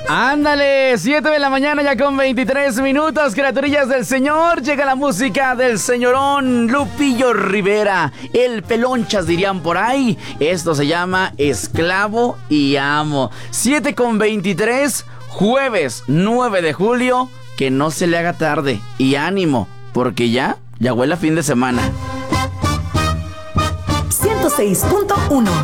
Ándale, 7 de la mañana ya con 23 minutos, criaturillas del Señor. Llega la música del señorón Lupillo Rivera, el pelonchas dirían por ahí. Esto se llama Esclavo y Amo. 7 con 23, jueves 9 de julio. Que no se le haga tarde y ánimo, porque ya huele a fin de semana. 106.1